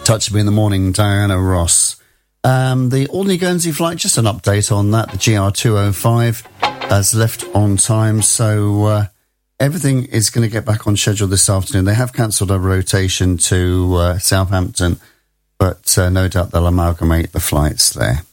Touch of Me in the morning, Diana Ross. The Alderney Guernsey flight, just an update on that. The GR205 has left on time, so everything is going to get back on schedule this afternoon. They have cancelled a rotation to Southampton, but no doubt they'll amalgamate the flights there.